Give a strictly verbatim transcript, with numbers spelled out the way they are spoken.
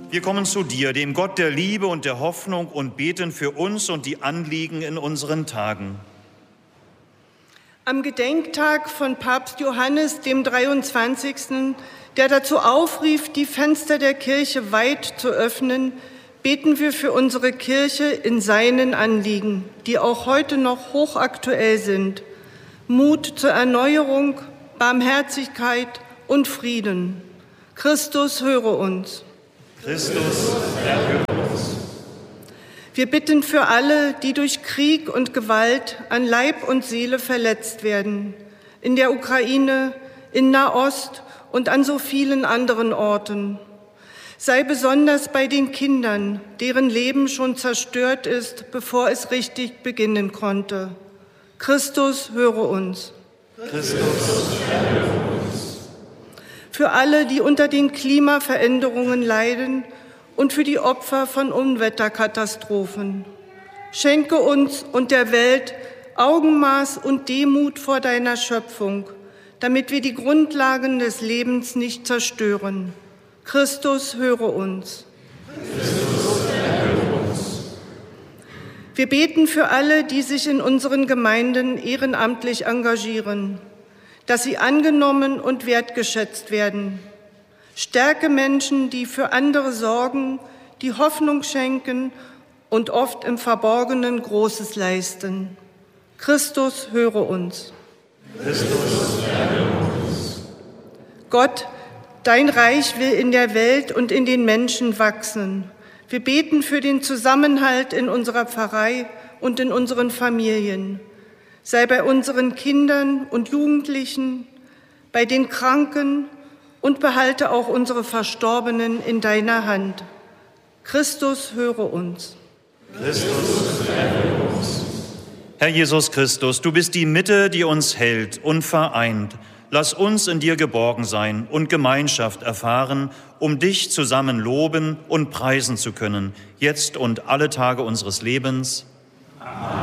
Wir kommen zu dir, dem Gott der Liebe und der Hoffnung, und beten für uns und die Anliegen in unseren Tagen. Am Gedenktag von Papst Johannes dem dreiundzwanzigsten, der dazu aufrief, die Fenster der Kirche weit zu öffnen, beten wir für unsere Kirche in seinen Anliegen, die auch heute noch hochaktuell sind. Mut zur Erneuerung, Barmherzigkeit und Frieden. Christus, höre uns. Christus, erhöre uns. Wir bitten für alle, die durch Krieg und Gewalt an Leib und Seele verletzt werden, in der Ukraine, in Nahost und an so vielen anderen Orten. Sei besonders bei den Kindern, deren Leben schon zerstört ist, bevor es richtig beginnen konnte. Christus, höre uns. Christus, erhöre uns. Für alle, die unter den Klimaveränderungen leiden und für die Opfer von Unwetterkatastrophen. Schenke uns und der Welt Augenmaß und Demut vor deiner Schöpfung, damit wir die Grundlagen des Lebens nicht zerstören. Christus, höre uns. Christus, erhöre uns. Wir beten für alle, die sich in unseren Gemeinden ehrenamtlich engagieren, dass sie angenommen und wertgeschätzt werden. Stärke Menschen, die für andere sorgen, die Hoffnung schenken und oft im Verborgenen Großes leisten. Christus, höre uns. Christus, erhöre uns. Gott, dein Reich will in der Welt und in den Menschen wachsen. Wir beten für den Zusammenhalt in unserer Pfarrei und in unseren Familien. Sei bei unseren Kindern und Jugendlichen, bei den Kranken und behalte auch unsere Verstorbenen in deiner Hand. Christus, höre uns. Christus, erhöre uns. Herr Jesus Christus, du bist die Mitte, die uns hält und vereint. Lass uns in dir geborgen sein und Gemeinschaft erfahren, um dich zusammen loben und preisen zu können, jetzt und alle Tage unseres Lebens. Amen.